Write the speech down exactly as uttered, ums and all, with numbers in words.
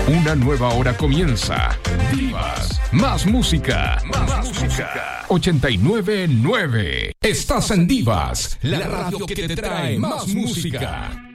Una nueva hora comienza. Divas, más música, más, más música. ochenta y nueve punto nueve. Estás en Divas, la radio que te trae más música.